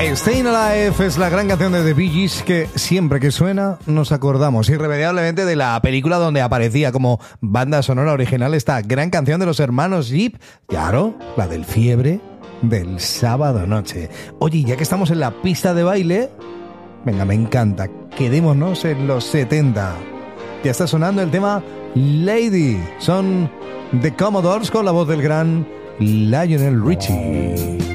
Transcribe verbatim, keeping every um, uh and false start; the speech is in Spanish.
Staying Alive es la gran canción de The Bee Gees que siempre que suena nos acordamos irremediablemente de la película donde aparecía como banda sonora original esta gran canción de los hermanos Gibb, claro, la del Fiebre del sábado noche. Oye, ya que estamos en la pista de baile, venga, me encanta, quedémonos en los setenta. Ya está sonando el tema Lady, son The Commodores con la voz del gran Lionel Richie.